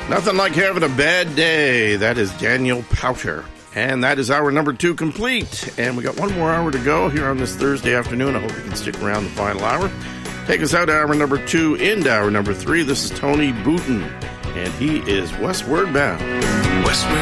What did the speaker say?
Nothing like having a bad day. That is Daniel Powter. And that is hour number 2 complete. And we got one more hour to go here on this Thursday afternoon. I hope you can stick around the final hour. Take us out to hour number 2 into hour number 3. This is Tony Booten, and he is Westward Bound. Westward